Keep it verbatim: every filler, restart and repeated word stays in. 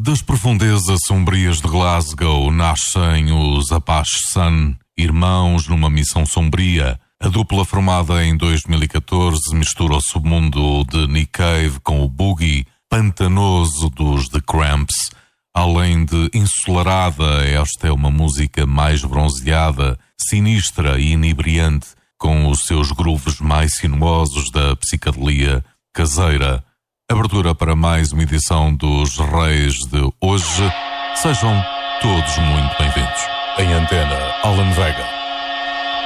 Das profundezas sombrias de Glasgow nascem os Apache Sun, irmãos numa missão sombria. A dupla formada em dois mil e catorze mistura o submundo de Nick Cave com o boogie pantanoso dos The Cramps. Além de ensolarada, esta é uma música mais bronzeada, sinistra e inebriante, com os seus grooves mais sinuosos da psicadelia caseira. Abertura para mais uma edição dos Reis de hoje. Sejam todos muito bem-vindos. Em antena, Alan Vega.